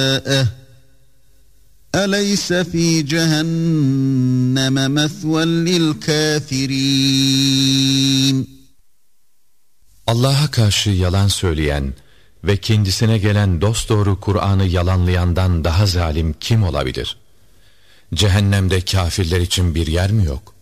أَلَيْسَ فِي جَهَنَّمَ مَثْوًى لِلْكَافِرِينَ Allah'a karşı yalan söyleyen ve kendisine gelen dosdoğru Kur'an'ı yalanlayandan daha zalim kim olabilir? Cehennemde kâfirler için bir yer mi yok?